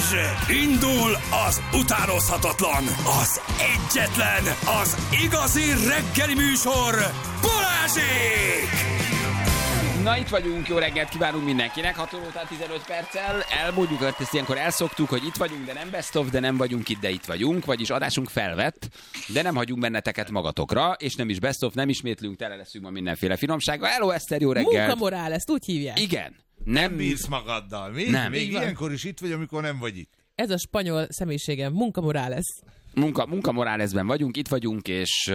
Indul az utánozhatatlan, az egyetlen, az igazi reggeli műsor, Balázsék! Na, itt vagyunk, jó reggelt kívánunk mindenkinek, 6 óra után 15 perccel. Elmondjuk, hogy ezt ilyenkor elszoktuk, hogy itt vagyunk, de nem best of, de nem vagyunk itt, de itt vagyunk. Vagyis adásunk felvett, de nem hagyunk benneteket magatokra, és nem is best of, nem ismétlünk, tele leszünk ma mindenféle finomsággal. Hello, Eszter, jó reggelt! Munkamorál, ezt úgy hívják. Igen. Nem bírsz magaddal, mi? Nem. Még ilyenkor is itt vagy, amikor nem vagy itt. Ez a spanyol személyiségem, munkamorál lesz. Munkamorálezben vagyunk, itt vagyunk, és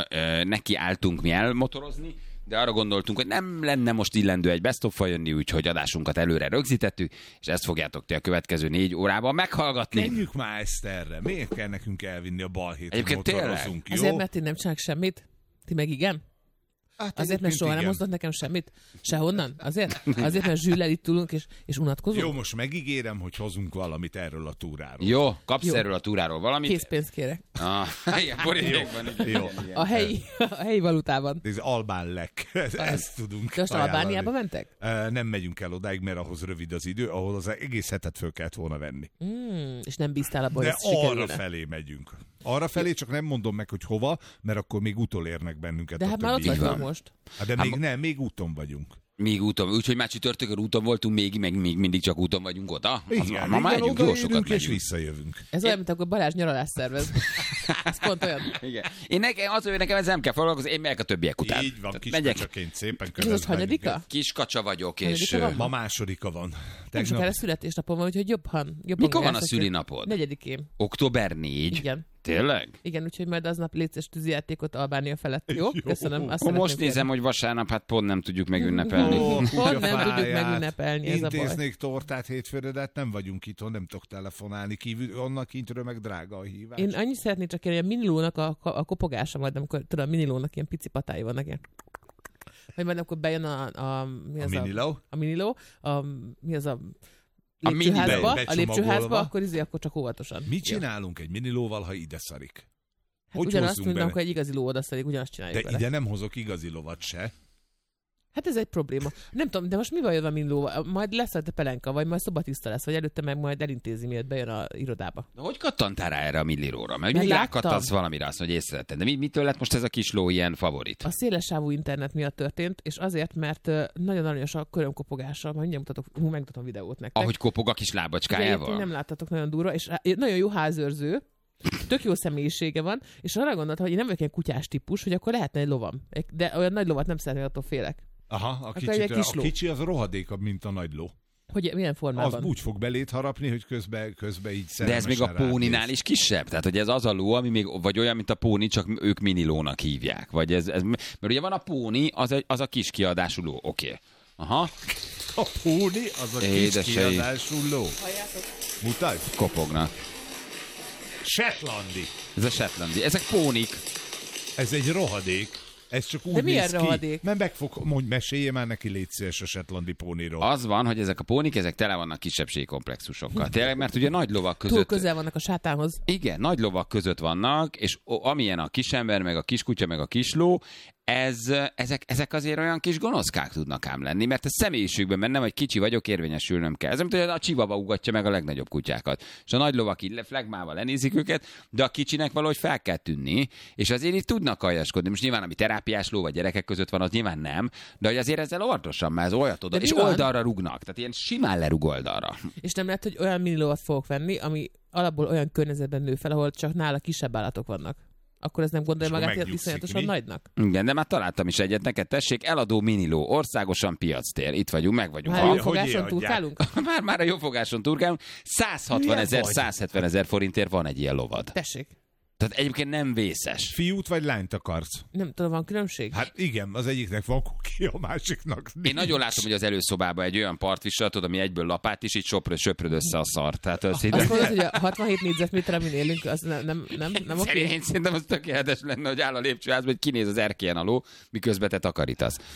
neki álltunk mi elmotorozni, de arra gondoltunk, hogy nem lenne most illendő egy best of jönni, úgyhogy adásunkat előre rögzítettük, és ezt fogjátok ti a következő 4 órában meghallgatni. Menjünk már ezt erre. Miért kell nekünk elvinni a balhéten? Egyébként motorozunk, jó? Azért, mert ti nem csinálok semmit? Ti meg igen? Hát Azért, mert soha nem hozott nekem semmit? Sehonnan? Azért, mert Zsüllel itt ülünk és unatkozunk? Jó, most megígérem, hogy hozunk valamit erről a túráról. Jó, kapsz Jó. erről a túráról valamit? Készpénzt kérek. Igen, borítékban. Jó. A helyi valutában. Ez albán lek. Ezt tudunk. De most ajánlani. Albániába mentek? Nem megyünk el odáig, mert ahhoz rövid az idő, ahol az egész hetet föl kellett volna venni. És nem bíztál abban, hogy De ez sikerülne. arra felé megyünk. Arra felé, csak nem mondom meg, hogy hova, mert akkor még utolérnek bennünket. De a hát már ott többiek. vagyunk most. Hát de még nem, még úton vagyunk. Még úton, úgyhogy már csütörtökön úton voltunk, még mindig csak úton vagyunk oda. Igen, Ma megyünk, jó sokat és megyünk. visszajövünk. Ez olyan, mint akkor Balázs nyaralás szervez. Ez pont olyan. Igen. Én nekem ezzel nem kell foglalkozni, én megyek a többiek után. Így van, kis megyek. kacsaként szépen Ez most hanyadika? Kis kacsa vagyok, és... Hanyadika van? Ma másodika van. Nem sokára születésnapom van, úgyhogy jobban Mikor van a játszok. szülinapod? 4-én. Október 4? Igen. Tényleg? Igen, úgyhogy majd aznap létszes tűzijátékot Albánia felett. Jó? Köszönöm. Azt Akkor most szeretném nézem, hogy vasárnap hát pont nem tudjuk megünnepelni. Pont nem tudjuk megünnepelni, ez a baj. Intéznék tortát hétfőre, de hát nem vagyunk itthon, nem tudok telefonálni kívül, onnan kintről meg drága a hívás. Én annyit szeretnék csak kérni, hogy a minilónak a kopogása majd, amikor tudom, a minilónak ilyen pici patái vannak, ilyen. Hogy majd akkor bejön mi az Miniló? a miniló, mi az a miniló. lépcsőházba, akkor csak óvatosan. Mit csinálunk egy minilóval, ha ide szarik? Hát ugyanazt mondom, hogy egy igazi ló odaszadik, ugyanazt csináljuk De vele. ide nem hozok igazi lovat se. Hát ez egy probléma. Nem tudom, de most mi van jön a minilóval? Majd lesz a pelenka, vagy majd szobatiszta lesz, vagy előtte meg majd elintézi, miért bejön a irodába. De hogy kattantál rá erre a millilóra? Mert mindig láttam. rákattansz valamire, azt mondja, hogy észrevetted. De mitől lett most ez a kis ló ilyen favorit? A szélessávú internet miatt történt, és azért, mert nagyon aranyos a körömkopogása, majd mindjárt megmutatom videót nektek. Ahogy kopog a kis Ugye, lábacskájával? nem láttatok, nagyon durva, és nagyon jó házőrző, tök jó személyisége van, és arra gondoltam, hogy én nem vagyok ilyen kutyás típus, hogy akkor lehetne egy lovam. De olyan nagy lovat nem szeretnék, attól félek. Aha, egy kis ló. a kicsi az rohadékabb, mint a nagy ló. Hogy milyen formában? Az úgy fog belét harapni, hogy közben így De ez még a póninál is kisebb? Tehát, hogy ez az a ló, ami még, vagy olyan, mint a póni, csak ők minilónak hívják. Vagy mert ugye van a póni, az a kis kiadású ló. Oké. Aha. A póni az a kis Édesei. kiadású ló. Mutasd. Kopognak. Shetlandi. Ez a shetlandi. Ezek pónik. Ez egy rohadék. Ez csak úgy De milyen néz ki. rohadék? Mert mesélje már neki, légy szíves a shetlandi póniról. Az van, hogy ezek a pónik, ezek tele vannak kisebbségi komplexusokkal. Tényleg, mert ugye nagy lovak között... Túl közel vannak a sátánhoz. Igen, nagy lovak között vannak, és amilyen a kisember, meg a kiskutya, meg a kisló, ezek azért olyan kis gonoszkák tudnak ám lenni, mert a személyiségben bennem, hogy kicsi vagyok, érvényesülnöm kell. Ez mint, hogy a csivava ugatja meg a legnagyobb kutyákat. És a nagy lovak így flegmával lenézik őket, de a kicsinek valahogy fel kell tűnni, és azért itt tudnak aljaskodni. Most nyilván, ami terápiás ló vagy gyerekek között van, az nyilván nem, de hogy azért ezzel óvatosan, mert ez olyat oda, és oldalra rúgnak, tehát ilyen simán lerúg oldalra. És nem lehet, hogy olyan minilóvat fogok venni, ami alapból olyan környezetben nő fel, ahol csak nála kisebb állatok vannak. Akkor ez nem gondolja magát ilyen viszonyatosan nagynak? Igen, de már találtam is egyet, neked tessék, eladó miniló, országosan piactér. Itt vagyunk, meg vagyunk. Már a jófogáson turkálunk? Már a jófogáson turkálunk. 160 000, 170 000 forintért van egy ilyen lovad. Tessék. Tehát egyébként nem vészes. Fiút vagy lányt akarsz? Nem tudom, van különbség? Hát igen, az egyiknek van kuki, a másiknak nincs. Én nagyon látom, hogy az előszobában egy olyan partviselet, ami egyből lapát is, így söpröd össze a szart. Tehát Azt mondod, hogy a 67 négyzetméter, amin élünk, az nem oké? Én szerintem az tökéletes lenne, hogy áll a lépcsőházban, hogy kinéz az erkélyen a ló, miközben te takarítasz.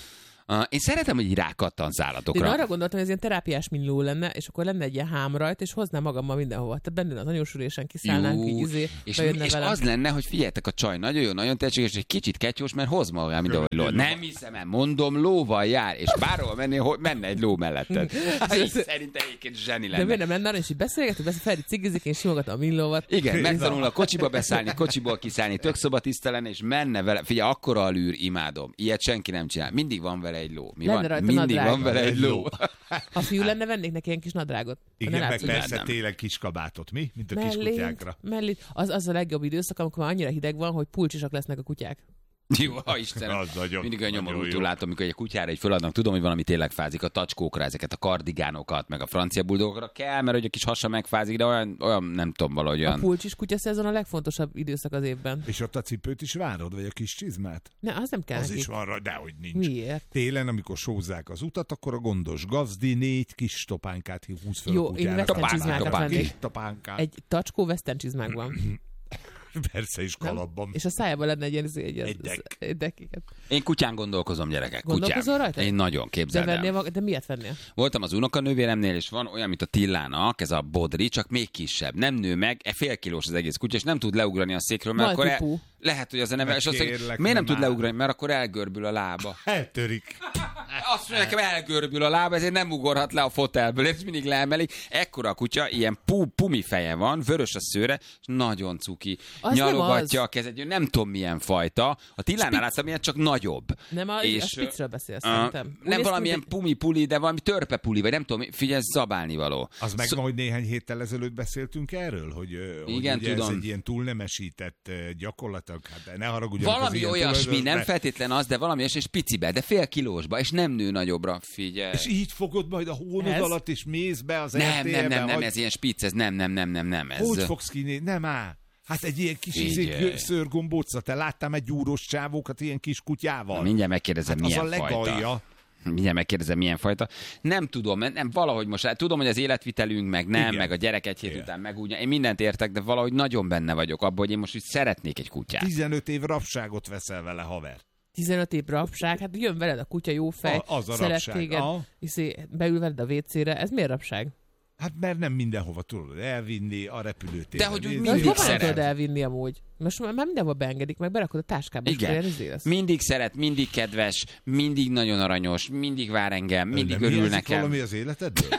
Én szeretem, hogy így rákattansz Én állatokra. arra gondoltam, hogy ez ilyen terápiás milló lenne, és akkor lenne egy ilyen hám rajta, és hoznám magammal mindenhova. Tehát benne az anyósülésen kiszállnánk, így és velem. az lenne, hogy figyeljetek, a csaj nagyon jó, nagyon tehetséges, és egy kicsit ketyós, mert hoz magam mindenhol ló. Nem hiszem el, mondom, lóval jár, és bárhol menne egy ló melletted. Szerintem egyébként zseni De lenne. miért nem lenne, és így beszélgetünk, Feri cigizik, én simogatom a millóvat. Igen, megtanul a kocsiba beszállni, kocsiból kiszállni, tök szobatiszta lenne, és menne vele. Figyelj, akkora a lűr, imádom. Ilyet senki nem csinál. Mindig van vele egy ló. Mi Lenne van? rajta Mindig nadrág. van vele egy ló. Ha fiú lenne, vennék neki ilyen kis nadrágot. Igen, meg látsz, hogy persze nem. tényleg kiskabátot, mi? Mint a kiskutyákra. mellét. Az a legjobb időszak, amikor már annyira hideg van, hogy pulcsisak lesznek a kutyák. Jó, Istenem. Az nagyon- Mindig olyan nagyon nyomorultul jó. látom, amikor egy kutyára egy föladnak, tudom, hogy valami tényleg fázik, a tacskókra, ezeket a kardigánokat, meg a francia buldogokra kell, mert hogy a kis hasa megfázik, de olyan nem tudom, valahogy A olyan. pulcsis kutya szezon a legfontosabb időszak az évben. És ott a cipőt is várod, vagy a kis csizmát? Ne, az nem kell Az nekik. is van rá, dehogy nincs. Miért? Télen, amikor sózzák az utat, akkor a gondos gazdi 4 kis topánkát húz fel Jó, a én kutyának. western Topánk, csizmákat topánk. vennék. Kis topánkát. Egy tacskó western csizmákban. Persze is Nem? kalapban. És a szájában lenne egy ilyen Egy dekk. egy dekk, igen. Én kutyán gondolkozom, gyerekek. Gondolkozol Kutyán. rajta? Én nagyon, De, képzeld el. de miért vennél? Voltam az unokanővéremnél, és van olyan, mint a Tillának, ez a bodri, csak még kisebb. Nem nő meg, fél kilós az egész kutya, és nem tud leugrani a székről, mert akkor Maltipú. lehet, hogy az a neve, és azt mondja, Kérlek, miért nem nem tud áll. leugrani, mert akkor elgörbül a lába. Eltörik. Azt mondja, nekem elgörbül a lába, ezért nem ugorhat le a fotelből, és mindig leemelik. Ekkora a kutya, ilyen pumi feje van, vörös a szőre, és nagyon cuki. Az Nyalogatja nem a kezed, nem tudom milyen fajta. A Tillánál láttam, ilyen csak nagyobb. Nem, a spicről beszélsz, szerintem. Úgy Nem néz ki, valamilyen mint pumi-puli, de valami törpe-puli, vagy nem tudom, figyelj, zabálnivaló. Az megvan, hogy néhány héttel ezelőtt beszéltünk erről, hogy, Igen, hogy ugye tudom. ez egy ilyen túlnemesített gyakorlatilag, hát ne haragudjanak az Valami ilyen olyasmi, tulajdonos, nem de- feltétlen az, de valami olyasmi, és picibe, de fél kilósba, és nem nő nagyobbra, figyelj. És így fogod majd a hónod Ez? alatt, és mész be az Nem, RTL-be, hogy ez ilyen spic, ez nem, ez... hogy fogsz kinézni? Nem áll. Hát egy ilyen kis Figyelj. szőrgombóca, te láttál egy gyúros csávókat ilyen kis kutyával? Mindjárt megkérdezem, Hát az milyen a legalja. fajta. Mindjárt megkérdezem, milyen fajta. Nem tudom, nem valahogy most, tudom, hogy az életvitelünk, meg nem, Igen. meg a gyerek egy hét Igen. után, meg úgy, én mindent értek, de valahogy nagyon benne vagyok abban, hogy én most úgy szeretnék egy kutyát. 15 év rabságot veszel vele, haver. 15 év rabság, hát jön veled a kutya, jó fej, Az a szeret rabság. téged, Aha. beül veled a WC-re, ez miért rabság? Hát mert nem mindenhova tudod elvinni a repülőtérre. De hogy úgy nézni. De hogy Mindig hova nem szeret. tudod elvinni amúgy? Most már mindenhova beengedik, meg berakod a táskába, és Igen. olyan izé lesz. Mindig szeret, mindig kedves, mindig nagyon aranyos, mindig vár engem, mindig Nem örül hiányzik nekem. valami az életedből?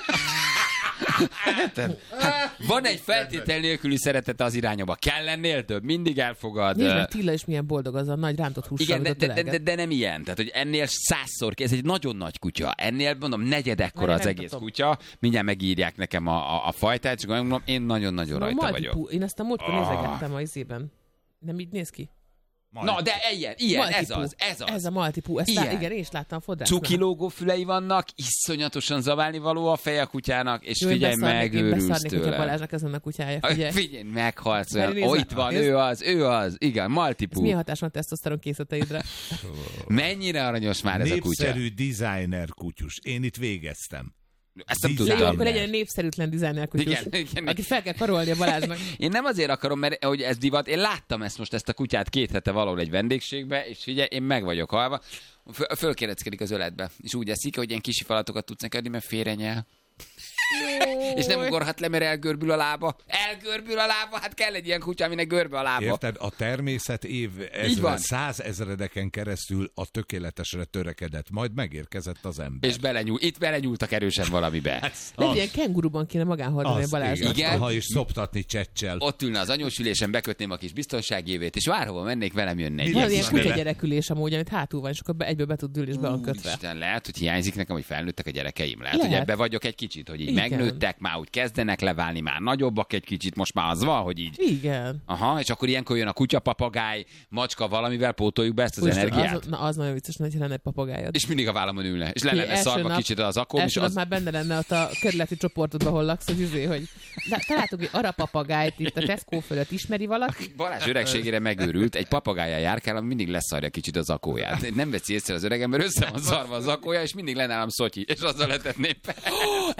Van egy feltétel nélküli szeretete az irányába. Kell lennél több, mindig elfogad. Nézd meg, Tilla is milyen boldog az a nagy rántott hússal, Igen, amit de, ott de, de, ölelget. de nem ilyen. Tehát, hogy ennél 100-szor, ez egy nagyon nagy kutya. Ennél, mondom, negyedekkora Várj, az nem egész tudom. kutya. Mindjárt megírják nekem a fajtát, és mondom, én nagyon-nagyon Na, rajta Maltipú. vagyok. Én ezt a múltkor nézegettem a izében. Nem így néz ki? Na, de ilyen, ez Maltipú. az. Ez a Maltipú. Ezt Ilyen. igen, én is láttam a fodrásznál. Cukilógó fülei vannak, iszonyatosan zaválnivaló a feje a kutyának, és Jó, én figyelj, beszarnék, megőrülsz hogyha tőle. Balázsnak ezen a kutyája. Figyelj. Figyelj, meghalsz Feri, olyan. nézd Ó, meg. itt van, Nézd. ő az, igen, Ez Maltipú. milyen hatás van a tesztoszteron készleteidre? Mennyire aranyos már ez a kutya. Népszerű designer kutyus. Én itt végeztem. Ezt nem Design. Jó, tudtam. akkor legyen egy népszerűtlen designer kutyus, Igen. akit fel kell karolni a Balázsnak. Én nem azért akarom, mert hogy ez divat, én láttam ezt a kutyát 2 hete valahol egy vendégségbe, és figyelj, én meg vagyok halva. Fölkéreckedik az öletbe, és úgy eszik, hogy ilyen kisi falatokat tudsz neki adni, mert félrenyel. És nem ugorhat le, mert elgörbül a lába. Elgörbül a lába, hát kell egy ilyen kutya, aminek görbe a lába. Érted? A természet Így van. 100 keresztül a tökéletesre törekedett, majd megérkezett az ember. És itt belenyúltak erősen valamibe. Egy ilyen kenguruban kéne magán hordani a Balázsnak. Igen. Aha, és szoptatni csecsel. Ott ülne az anyósülésen, bekötném a kis biztonságévét, és bárhova mennék, velem jönne egy Mi Van lesz ilyen vele? kutyagyerekülés amúgy, amit hátul van, és akkor egyből be tud ülni, és be van kötve. Isten, lehet, hogy hiányzik nekem, hogy felnőttek a gyerekeim. Lehet, Lehet. hogy ebbe vagyok egy kicsit, hogy így Igen. megnőttek, már úgy kezdenek leválni, már nagyobbak egy kicsit, most már az van, hogy így. Igen. Aha, és akkor ilyenkor jön a kutya, papagáj, macska, valamivel pótoljuk be ezt az Úristen, energiát. Az, az nagyon vicces, hogy lenne egy papagájad. És mindig a vállamon ülne, és le Figyelj, lenne első szarva nap- kicsit az akóm, és Első nap az... már benne lenne ott a kerületi csoportodban, hol laksz, hogy találtuk egy arapapagájt itt a Tesco fölött, ismeri valaki? Balázs öregségére megőrült, egy papagájjal járkál, ami mindig leszarja kicsit az akóját. Nem veszi észre az öregem, mert össze van szarva az akója, és mindig lenállom szotyi, és azzal letetném fel. Egy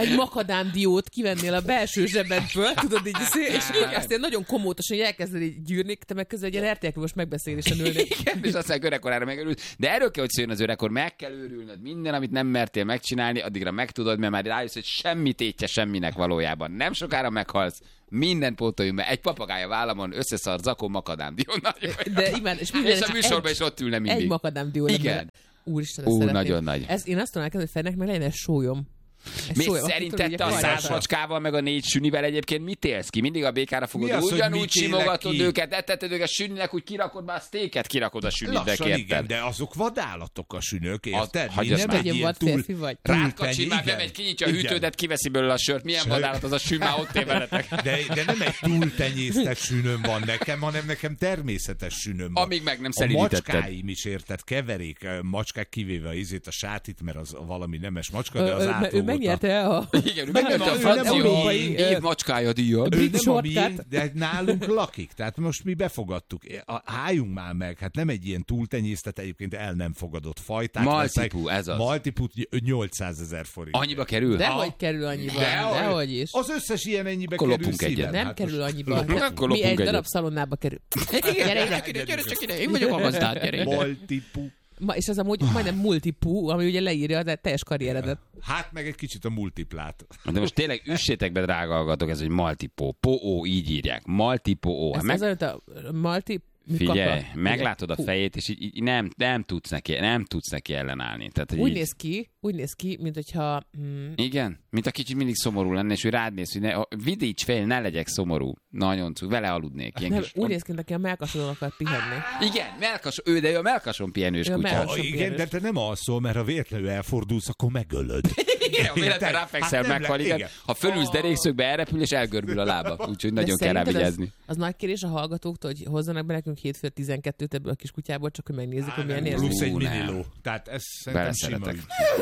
makadám-diót kivennél a belső zsebedből, tudod így, és azt ilyen nagyon komótosan elkezded így gyűrni, te meg közben egy ilyen RTL-os megbeszélésen ülnék. Igen, és aztán öregkorára megörült. De erről kell, hogy szóljon az öregkor, meg kell őrülnöd minden, amit nem mertél megcsinálni, addigra megtudod, mert már rájössz, hogy semmi tétje semminek valójában. Nem sokára meghalsz, mindent pótoljunk be. Egy papagája vállamon, összeszart zakon makadám-dió. De imán, és a műsorban is ott ülne mindig. Egy makadám-dió. Igen. Úristen, nagyon nagy. Én azt tudom elkezdeni, hogy Fernek meg legyen egy sólyom. Szerinted te a 100 macskával, meg a 4 sünivel egyébként mit élsz ki? Mindig a békára fogod, ugyanúgy simogatod őket, etetted őket süninek, úgy kirakod, már a sztéket kirakod a sünidnek, érted? Igen, de azok vadállatok a sünök, érted? Nem egy ilyen férfi vagy. Rátkacsin már bemegy, kinyitja a hűtődet, kiveszi belőle a sört. Milyen vadállat az a sün, már ott veletek. De nem egy túltenyésztett sünöm van nekem, hanem nekem természetes sünöm van. Amíg meg nem szelítetted. A macskáim is, érted? Keverék, macskák kivéve a sátit, mert az valami nemes macska, de az átlógott. Megnyerte a... Igen, ő megnyerte a francia év macskája díjat. Ő nem a miénk, de nálunk lakik. Tehát most mi befogadtuk. Hájunk már meg. Hát nem egy ilyen túltenyésztet, egyébként el nem fogadott fajtát. Maltipú, ez az. Maltipú 800 000 forint. Annyiba kerül? Dehogy kerül annyiba. Dehogy is. Az összes ilyen ennyibe kerül szívem. Nem kerül annyiba. Mi egy darab szalonnába kerül. Gyere csak ide, én vagyok a gazdát, gyere ide. Maltipú. És az amúgy majdnem multipú, ami ugye leírja a teljes karrieredet. Hát meg egy kicsit a multiplát. De most tényleg üssétek be, drága hallgatók, ez, hogy Maltipó. Po-ó, így írják. Maltipó. Ez az, amit a multi... Figyelj, meglátod a fejét, és így nem tudsz neki ellenállni. Tehát, úgy néz ki, mint hogyha... Igen, mint a kicsit mindig szomorú lenne, és hogy rád néz, hogy vidíts fel, ne legyek szomorú. Nagyon vele aludnék. Nem, úgy néz ki, mint aki a mellkasodon akar pihenni. Igen, ő a mellkason pihenős kutya. Igen, de te nem alszol, mert ha véletlenül elfordulsz, akkor megölöd. Igen, ha véletlenül ráfekszel, meghal, igen. Ha fölülsz derékszögbe, elrepül, és elgörbül a lába. Úgyhogy nagyon kell rá vigyázni. Az nagy kérés a hallgatóktól, hogy hozzanak be nekünk hétfő 12-t ebből a kis kutyából, csak hogy megnézzük, hogy milyen érzés. Plusz egy miniló. Tehát ez szerintem sima.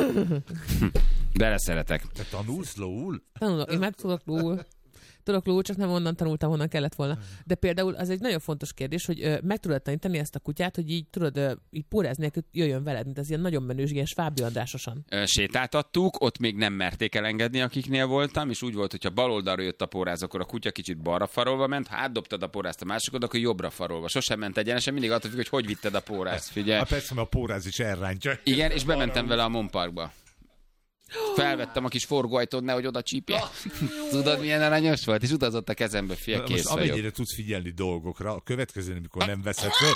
Beleszeretek. Te tanulsz lóul? Tanulok, én meg tudok lóul, csak nem onnan tanultam, honnan kellett volna. De például az egy nagyon fontos kérdés, hogy meg tudod tanítani ezt a kutyát, hogy így tudod, így pórázni nélkül jöjjön veled, mint az ilyen nagyon menős, ilyen Svábi Andrásosan. Sétáltattuk, ott még nem merték elengedni, akiknél voltam, és úgy volt, hogyha bal oldalra jött a póráz, akkor a kutya kicsit balra farolva ment, ha átdobtad a pórázt a másikod, akkor jobbra farolva. Sosem ment egyenesen, mindig attól függ, hogy vitted a pórázt. Figyelj. Persze, mert a póráz is elrántja. Igen, és bementem vele a Mon Parkba. Felvettem a kis forgóajtót, nehogy oda csípje. Tudod, milyen aranyos volt? És utazott a kezembe, fél kész most vagyok. amennyire tudsz figyelni dolgokra, a következő, amikor nem veszed föl,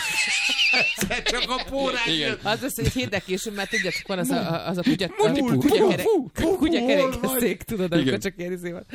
csak a póráz jön. Az lesz, hogy hirdekésünk, mert tudjátok, van az a kutyakerékszék, tudod, amikor csak ilyen izé van.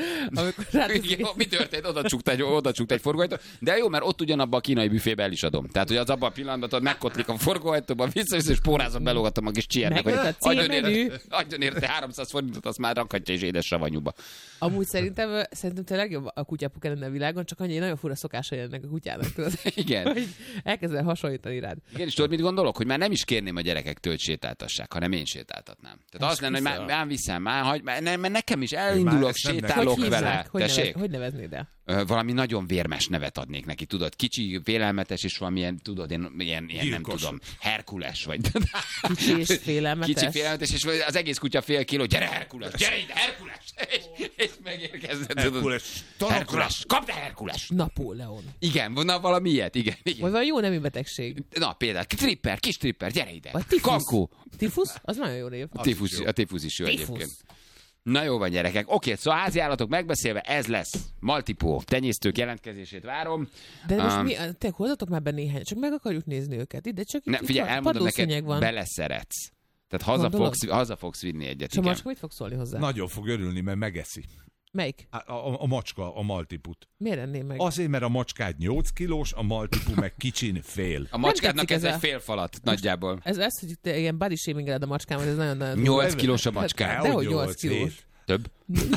Mi történt? Oda csukta egy forgóajtót, de jó, mert ott ugyanabban a kínai büfébe el is adom. Tehát, hogy az abban a pillanatban megkotlik a forgóajtóban, vissza és pórázom, belógatom a kis csiennek, hogy adjon érte 300 forintot, azt már rakhatja is édes savanyúba. Amúgy szerintem te legjobb a kutyapuka lenne a világon, csak annyi nagyon fura szokásai ennek a kutyának, tudod? Igen. Hogy elkezdel hasonlítani rád. Igen, és tudod, mit gondolok? Hogy már nem is kérném a gyerekektől, hogy sétáltassák, hanem én sétáltatnám. Tehát azt lenne, hogy már viszem, mert nekem is elindulok, sétálok vele. Hogy neveznéd el? Valami nagyon vérmes nevet adnék neki, tudod? Kicsi, félelmetes, és valamilyen, tudod, ilyen nem tudom, Herkules vagy. Kicsi és félelmetes. Kicsi, félelmetes, és az egész kutya fél kiló, gyere Herkules, gyere ide Herkules! És megérkezett, tudod. Herkules, kapd el Herkules! Napóleon. Igen, na valami ilyet, igen. Vagy van jó nemű betegség. Na például, tripper, kis tripper, gyere ide. Kankó. Tifusz? Az nagyon jó név. A tifusz is jó egyébként. Na jó van, gyerekek. Oké, szóval házi állatok megbeszélve, ez lesz. Maltipó, tenyésztők jelentkezését várom. De most te hozzatok már be néhány, csak meg akarjuk nézni őket. Ide csak ne, figyelj, elmondom neked, beleszeretsz. Tehát haza fogsz vinni egyet. És a macska mit fog szólni hozzá? Nagyon fog örülni, mert megeszi. Melyik? A macska, a maltiput. Miért enném meg? Azért, mert a macskád 8 kilós, a maltipu meg kicsin fél. A macskádnak ez egy fél falat, nagyjából. Ez lesz, hogy te ilyen body shaming-eled a macskámat, ez nagyon... 8 kilós a macskád. Dehogy 8 kilós. Több?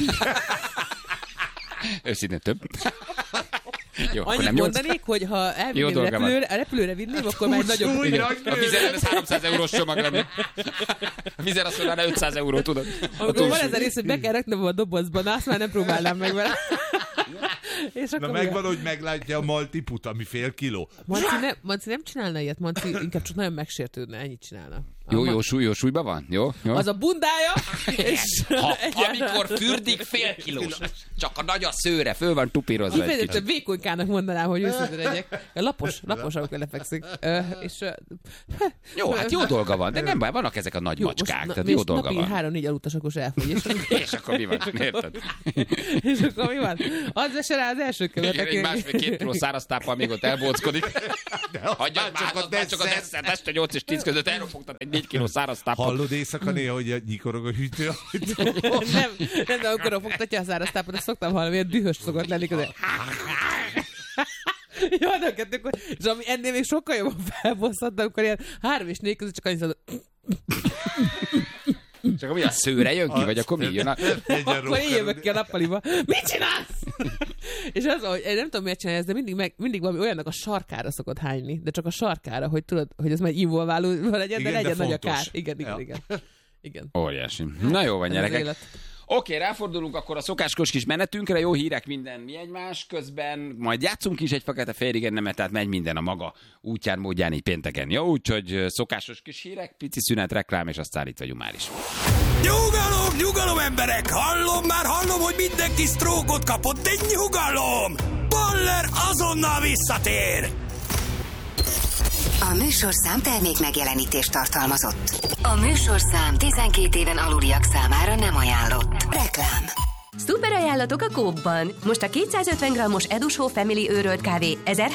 Őszintén több? Jó, annyit mondanék, hogy ha elvinném repülőre vinném, akkor már egy nagyobb... A vizer, ez 300 eurós csomag lenni. A vizer azt mondaná 500 euró, tudod? Amikor van ez a rész, hogy be kell raknom a dobozban, azt már nem próbálnám meg vele. Na megvan, hogy meglátja a maltiput, ami fél kiló. Manci nem csinálna ilyet, Manci inkább csak nagyon megsértődne, ennyit csinálna. Jó súlyban van? Jó? Az a bundája, és Amikor fürdik fél kilós, csak a nagy a szőre, föl van tupírozva egy kifejezetten kicsit. vékonykának mondanám, hogy őszintén legyek. Lapos, amikor lefekszik. Jó, hát jó dolga van, de nem baj, vannak ezek a nagy macskák, tehát jó dolga van. Napi 3-4 alutasokos elfogy. És akkor mi van? Érted? És akkor mi van? Az vesse rá az első követek. Egy 1,5-2 kiló száraztáppal még ott elbóckodik. Hagyjad már csak a desszert, este 8 és 10 között elrofogtat egy 4 kiló száraztápot. Hallod éjszaka néha, hogy nyikorog a hűtő? Nem, de amikor fogtatja a száraztápot, azt szoktam hallani, hogy dühös szokott lenni közben. Jó, de kettőkor, és ami ennél még sokkal jobban felbosszant, amikor ilyen 3 és 4 között csak annyit szólod. Csak mi a szőre jön ki, vagy akkor mi jön? Akkor én jövök ki a nappaliba. Mit csinálsz? És az, hogy én nem tudom, miért csinálja ezt, de mindig valami olyannak a sarkára szokott hányni, de csak a sarkára, hogy tudod, hogy ez már involváló legyen, de legyen nagy a kár. Igen. Óriási. Na jó van, gyerekek. Oké, ráfordulunk akkor a szokáskos kis menetünkre, jó hírek minden mi egymás, közben majd játszunk is egy fekete félig nemet, tehát megy minden a maga útján, módján így pénteken. Jó, úgyhogy szokásos kis hírek, pici szünet, reklám, és aztán itt vagyunk már is. Nyugalom emberek! Hallom, hogy mindenki sztrókot kapott, de nyugalom! Baller azonnal visszatér! A műsorszám termék megjelenítést tartalmazott. A műsorszám 12 éven aluliak számára nem ajánlott. Reklám. Szuper ajánlatok a Coop-ban. Most a 250 g-os Edusó Family őrölt kávé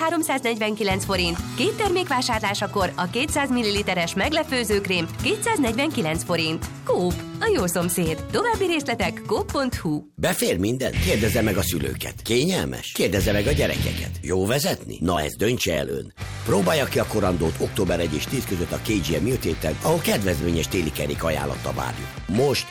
1349 forint, 2 termék vásárlásakor a 200 ml-es meglepőzőkrém 249 forint. Coop, a jó szomszéd. További részletek coop.hu. Befér minden? Kérdezze meg a szülőket. Kényelmes? Kérdezze meg a gyerekeket. Jó vezetni? Na ezt döntse el ön. Próbálja ki a korandót október 1 és 10 között a KGM Műtéten, ahol kedvezményes téli kerék ajánlatta várjuk. Most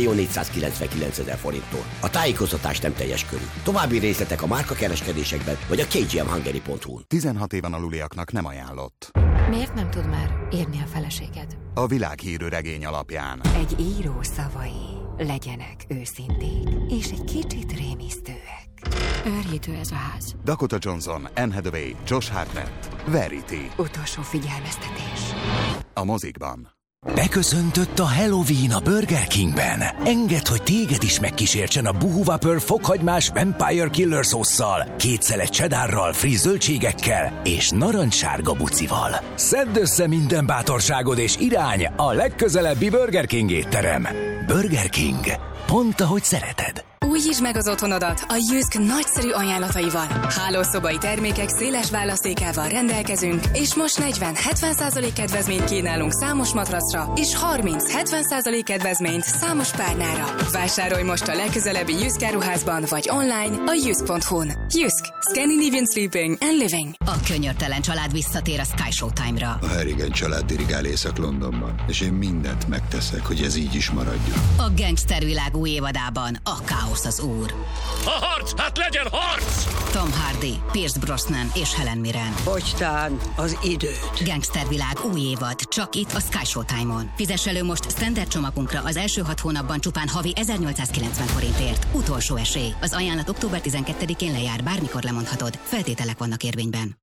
7.499.000 forinttól. A tájékoztatás nem teljes körű. További részletek a márkakereskedésekben vagy a kgmhungary.hu-n. 16 éven aluliaknak nem ajánlott. Miért nem tud már írni a feleséged? A világhírű regény alapján. Egy író szavai legyenek őszinték, és egy kicsit rémisztőek. Őrjítő ez a ház. Dakota Johnson, Anne Hathaway, Josh Hartnett. Verity. Utolsó figyelmeztetés. A mozikban. Beköszöntött a Halloween a Burger Kingben. Engedd, hogy téged is megkísértsen a Boo Whopper fokhagymás Vampire Killer szósszal, 2 szelet cheddarral, friss zöldségekkel és narancssárga bucival. Szedd össze minden bátorságod és irány a legközelebbi Burger King étterem. Burger King. Pont ahogy szereted. Újítsd meg az otthonodat a Jysk nagyszerű ajánlataival. Hálószobai termékek széles választékával rendelkezünk, és most 40-70% kedvezményt kínálunk számos matracra, és 30-70% kedvezményt számos párnára. Vásárolj most a legközelebbi Jysk áruházban, vagy online a jysk.hu-n. Jysk. Scandinavian Sleeping and Living. A könyörtelen család visszatér a Sky Showtime-ra. A Harrigan család dirigál Észak-Londonban, és én mindent megteszek, hogy ez így is maradjon. A gangstervilág új évadában a káosz az úr. A harc, hát legyen harc! Tom Hardy, Pierce Brosnan és Helen Mirren. Fogytán az időt. Gangstervilág új évad, csak itt a Sky Showtime-on. Fizess elő most standard csomagunkra az első 6 hónapban csupán havi 1890 forintért. Utolsó esély. Az ajánlat október 12-én lejár, bármikor lemondhatod. Feltételek vannak érvényben.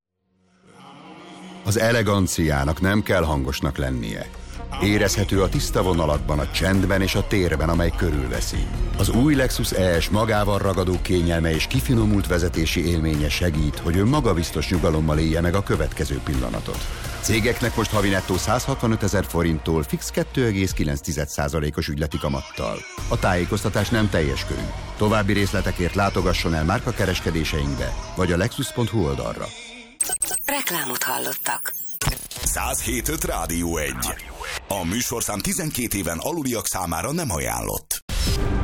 Az eleganciának nem kell hangosnak lennie. Érezhető a tiszta vonalakban, a csendben és a térben, amely körülveszi. Az új Lexus ES magával ragadó kényelme és kifinomult vezetési élménye segít, hogy ön magabiztos nyugalommal élje meg a következő pillanatot. Cégeknek most havi nettó 165 000 forinttól fix 2,9%-os ügyleti kamattal. A tájékoztatás nem teljes körű. További részletekért látogasson el márkakereskedéseinkbe, vagy a lexus.hu oldalra. Reklámot hallottak. 107.5 Rádió 1. A műsorszám 12 éven aluliak számára nem ajánlott.